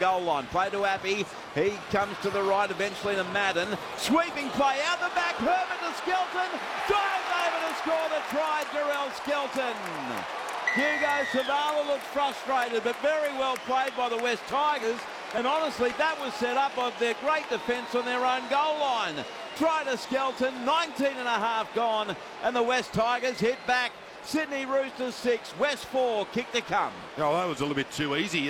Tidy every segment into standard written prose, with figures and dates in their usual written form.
goal line. Play to Appy. He comes to the right, eventually to Madden. Sweeping play out the back. Herbert to Skelton. Drives over to score the try, Jarrell Skelton. Hugo Savala looked frustrated, but very well played by the West Tigers. And honestly, that was set up of their great defence on their own goal line. Try to Skelton, 19 and a half gone, and the West Tigers hit back. Sydney Roosters 6, West 4, kick to come. Oh, that was a little bit too easy.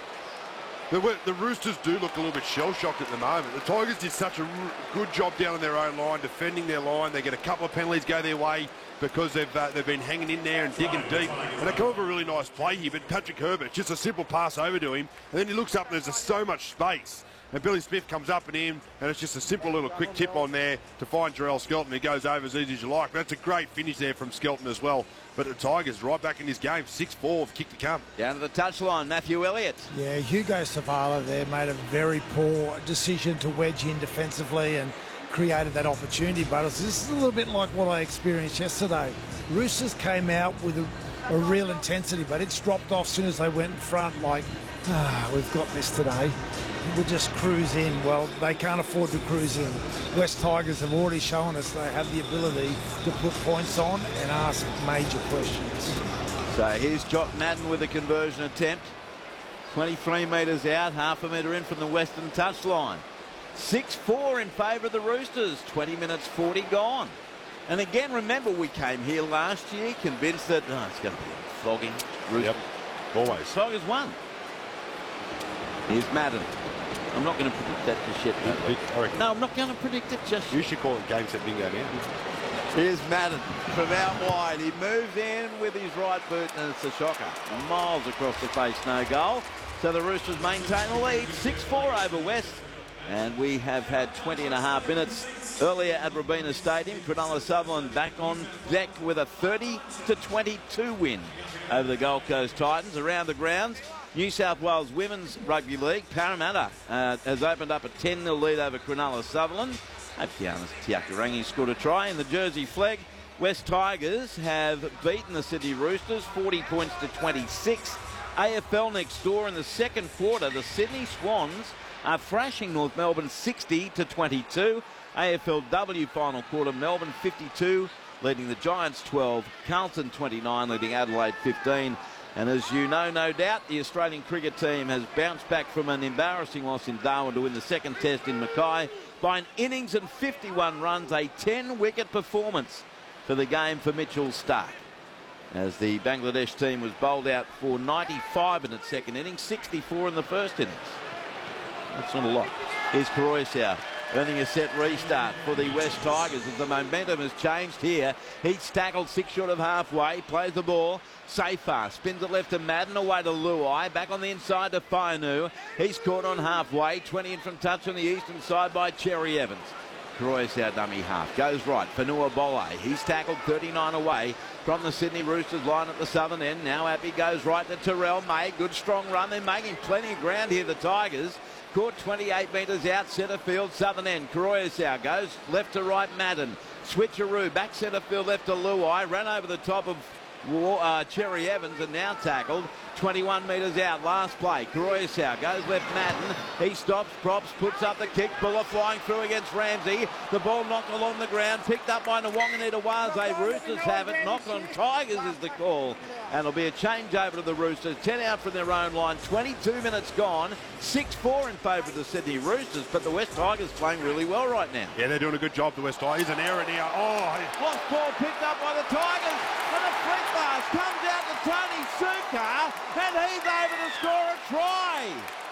The Roosters do look a little bit shell-shocked at the moment. The Tigers did such a good job down on their own line, defending their line. They get a couple of penalties go their way because they've been hanging in there and digging deep. And they come up with a really nice play here, but Patrick Herbert, just a simple pass over to him, and then he looks up and there's just so much space. And Billy Smith comes up and in, and it's just a simple little quick tip on there to find Jarrell Skelton. He goes over as easy as you like. But that's a great finish there from Skelton as well. But the Tigers right back in this game, 6-4, kick to come. Down to the touchline, Matthew Elliott. Yeah, Hugo Savala there made a very poor decision to wedge in defensively and created that opportunity. But this is a little bit like what I experienced yesterday. Roosters came out with a real intensity, but it's dropped off as soon as they went in front, like, we've got this today. We'll just cruise in. Well, they can't afford to cruise in. West Tigers have already shown us they have the ability to put points on and ask major questions. So here's Jock Madden with a conversion attempt. 23 metres out, half a metre in from the western touchline. 6-4 in favour of the Roosters. 20 minutes 40 gone. And again, remember, we came here last year convinced that it's going to be a flogging. Yep, always. Tigers won. Here's Madden. I'm not going to predict that just yet. No, I'm not going to predict it just yet. You should call it game set bingo now. Here's Madden from out wide. He moves in with his right boot, and it's a shocker. Miles across the face, no goal. So the Roosters maintain the lead, 6-4 over West. And we have had 20 and a half minutes earlier at Robina Stadium. Cronulla Sutherland back on deck with a 30-22 win over the Gold Coast Titans. Around the grounds, New South Wales Women's Rugby League, Parramatta has opened up a 10-0 lead over Cronulla Sutherland. Tiakarangi scored a try in the Jersey Flegg. West Tigers have beaten the Sydney Roosters 40 points to 26. AFL next door in the second quarter, the Sydney Swans are thrashing North Melbourne 60-22. AFLW final quarter, Melbourne 52, leading the Giants 12, Carlton 29, leading Adelaide 15. And as you know, no doubt, the Australian cricket team has bounced back from an embarrassing loss in Darwin to win the second test in Mackay by an innings and 51 runs, a 10-wicket performance for the game for Mitchell Starc. As the Bangladesh team was bowled out for 95 in its second innings, 64 in the first innings. That's not a lot. Here's Koroisau earning a set restart for the West Tigers as the momentum has changed here. He's tackled 6 short of halfway, plays the ball. Safar spins it left to Madden, away to Luai, back on the inside to Fainu. He's caught on halfway, 20 in from touch on the eastern side by Cherry Evans. Koroisau dummy half, goes right, Fanua Bole. He's tackled 39 away from the Sydney Roosters line at the southern end. Now Appy goes right to Terrell May, good strong run. They're making plenty of ground here, the Tigers. Caught 28 metres out, centre field, southern end. Koroisau goes left to right, Madden. Switcheroo, back centre field, left to Luai. Ran over the top of Cherry Evans and now tackled 21 metres out. Last play, Koroisau goes left, Madden. He stops, props, puts up the kick. Buller flying through against Ramsey. The ball knocked along the ground, picked up by Nwanganitawaze. Roosters have it. Knock on Tigers is the call. And it'll be a change over to the Roosters. 10 out from their own line. 22 minutes gone. 6-4 in favour of the Sydney Roosters. But the West Tigers playing really well right now. Yeah, they're doing a good job, the West Tigers. An error now. Lost ball picked up by the Tigers. And a flick pass comes out to Tony Suka. And he's over to score a try.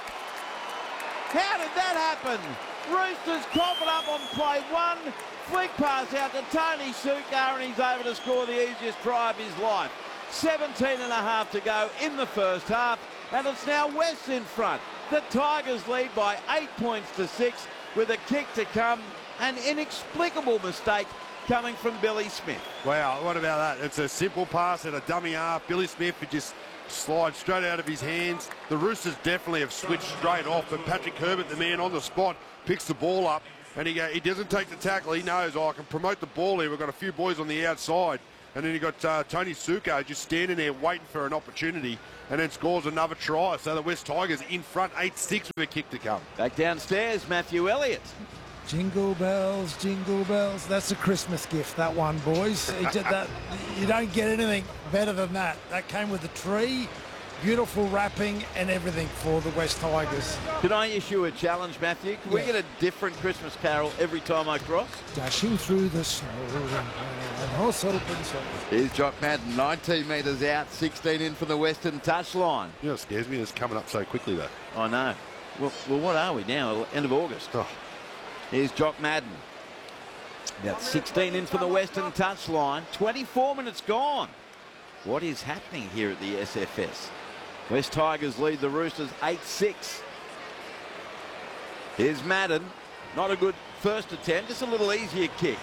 How did that happen? Roosters cough it up on play one. Flick pass out to Tony Suka, and he's over to score the easiest try of his life. 17 and a half to go in the first half, and it's now West in front. The Tigers lead by 8 points to 6 with a kick to come. An inexplicable mistake coming from Billy Smith. Wow, what about that? It's a simple pass at a dummy half. Billy Smith would just slide straight out of his hands. The Roosters definitely have switched straight off, but Patrick Herbert, the man on the spot, picks the ball up, and he doesn't take the tackle. He knows, I can promote the ball here. We've got a few boys on the outside. And then you got Tony Suko just standing there waiting for an opportunity and then scores another try. So the West Tigers in front 8-6 with a kick to come. Back downstairs, Matthew Elliott. Jingle bells, jingle bells. That's a Christmas gift, that one, boys. You don't get anything better than that. That came with the tree, beautiful wrapping and everything for the West Tigers. Can I issue a challenge, Matthew? Can we get a different Christmas carol every time I cross? Dashing through the snow and horse open soul. Here's Jock Madden, 19 metres out, 16 in from the western touchline. You know what scares me? It's coming up so quickly, though. I know. Well, what are we now? End of August. Oh. Here's Jock Madden. About 16 in from the western touchline. 24 minutes gone. What is happening here at the SFS? West Tigers lead the Roosters 8-6. Here's Madden. Not a good first attempt, just a little easier kick.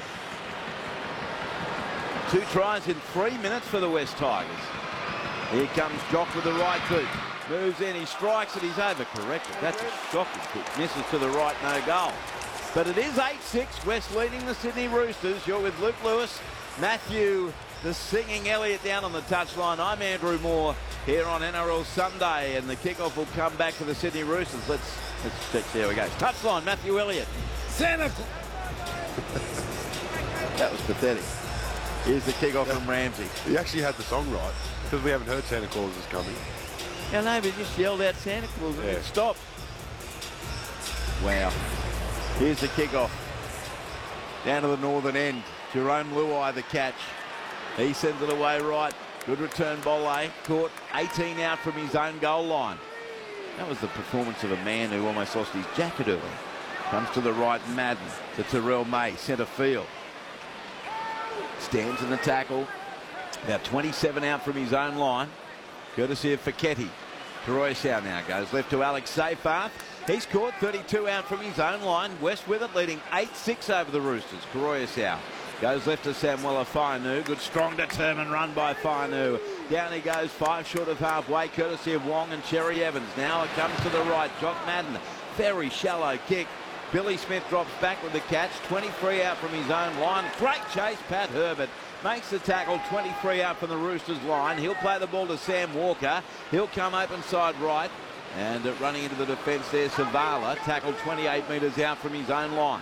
2 tries in 3 minutes for the West Tigers. Here comes Jock with the right boot. Moves in, he strikes it, he's overcorrected. That's a shocking kick. Misses to the right, no goal. But it is 8-6, West leading the Sydney Roosters. You're with Luke Lewis, Matthew, the singing Elliott down on the touchline. I'm Andrew Moore here on NRL Sunday, and the kickoff will come back to the Sydney Roosters. Let's check, there we go. Touchline, Matthew Elliott. Santa Claus. That was pathetic. Here's the kickoff from Ramsey. He actually had the song right, because we haven't heard Santa Claus is coming. Yeah, no, but just yelled out Santa Claus and it stopped. Wow. Here's the kickoff. Down to the northern end. Jerome Luai the catch. He sends it away right. Good return, Bolle. Caught 18 out from his own goal line. That was the performance of a man who almost lost his jacket early. Comes to the right, Madden. To Terrell May, centre field. Stands in the tackle. About 27 out from his own line. Courtesy of Feketi. Koroisau now goes left to Alex Seyfarth. He's caught 32 out from his own line. West with it, leading 8-6 over the Roosters. Koroisau goes left to Samuela Fainu. Good, strong, determined run by Fainu. Down he goes, 5 short of halfway, courtesy of Wong and Cherry Evans. Now it comes to the right. Jock Madden, very shallow kick. Billy Smith drops back with the catch. 23 out from his own line. Great chase, Pat Herbert. Makes the tackle, 23 out from the Roosters line. He'll play the ball to Sam Walker. He'll come open side right. And running into the defence there, Savala. Tackled 28 metres out from his own line.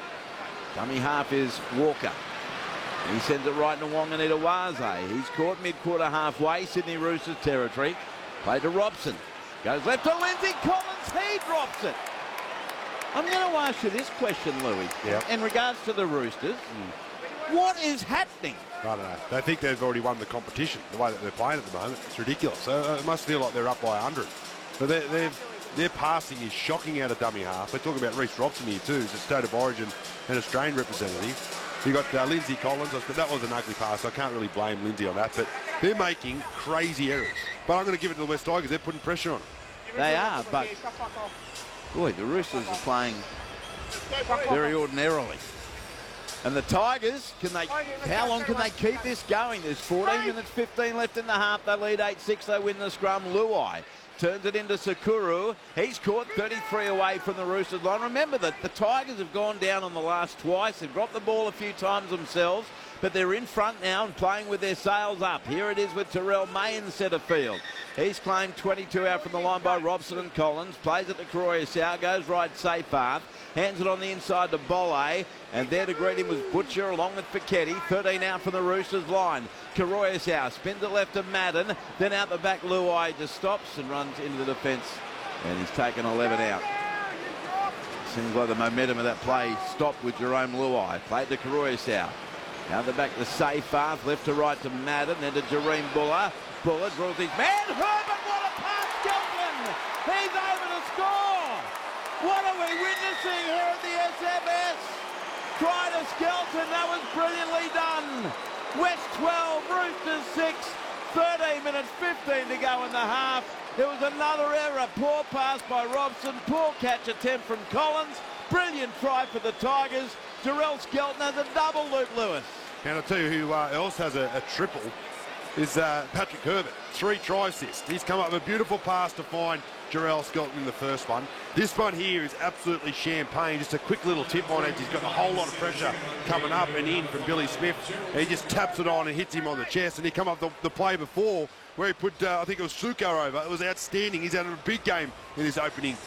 Dummy half is Walker. He sends it right to Wanganita-Waze. He's caught mid-quarter halfway, Sydney Roosters territory. Play to Robson. Goes left to Lindsay Collins. He drops it. I'm going to ask you this question, Louis. Yep. In regards to the Roosters. What is happening? I don't know. They think they've already won the competition, the way that they're playing at the moment. It's ridiculous. So it must feel like they're up by 100. But their passing is shocking out of dummy half. They're talking about Reece Robson here too, who's a State of Origin and Australian representative. You got Lindsay Collins. That was an ugly pass. I can't really blame Lindsay on that. But they're making crazy errors. But I'm going to give it to the West Tigers. They're putting pressure on them. They are, but boy, the Roosters are playing very ordinarily. And the Tigers, how long can they keep this going? There's 14 minutes, 15 left in the half. They lead 8-6. They win the scrum. Luai turns it into Sakuru. He's caught 33 away from the Roosters line. Remember that the Tigers have gone down on the last twice. They've dropped the ball a few times themselves, but they're in front now and playing with their sails up. Here it is with Terrell May in centre field. He's claimed 22 out from the line by Robson and Collins. Plays it to Koroisau. Goes right, Seyfarth. Hands it on the inside to Bolle. And there to greet him was Butcher along with Feketi. 13 out from the Roosters line. Koroisau spins it left to Madden. Then out the back, Luai just stops and runs into the defence. And he's taken 11 out. Seems like the momentum of that play stopped with Jerome Luai. Played to Koroisau. Out the back to Seyfarth. Left to right to Madden. Then to Jareem Buller. Buller draws his man. Herbert, what a pass, Skelton! He's over to score! What are we witnessing here at the SFS? Try to Skelton, that was brilliantly done. West 12, Roosters 6, 13 minutes 15 to go in the half. There was another error, poor pass by Robson, poor catch attempt from Collins. Brilliant try for the Tigers. Jarrell Skelton has a double, Luke Lewis. And I'll tell you who else has a triple is Patrick Herbert. 3 try assists. He's come up with a beautiful pass to find Jarrell Skelton in the first one. This one here is absolutely champagne. Just a quick little tip on it. He's got a whole lot of pressure coming up and in from Billy Smith. And he just taps it on and hits him on the chest. And he come up the play before where he put, I think it was Suko over. It was outstanding. He's had a big game in his opening